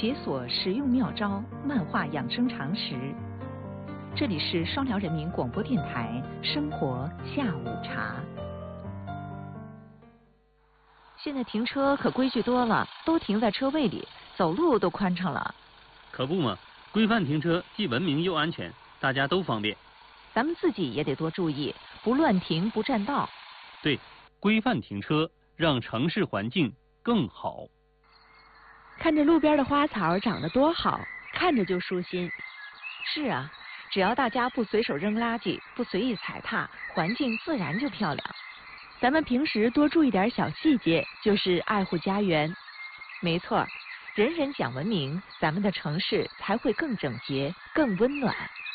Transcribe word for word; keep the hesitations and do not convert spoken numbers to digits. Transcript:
解锁实用妙招，漫画养生常识。这里是双辽人民广播电台生活下午茶。现在停车可规矩多了，都停在车位里，走路都宽敞了。 可不嘛，规范停车既文明又安全，大家都方便。 咱们自己也得多注意，不乱停不占道。 对，规范停车，让城市环境更好。 看着路边的花草长得多好，看着就舒心。 是啊，只要大家不随手扔垃圾，不随意踩踏，环境自然就漂亮。 咱们平时多注意点小细节，就是爱护家园。 没错，人人讲文明，咱们的城市才会更整洁、更温暖。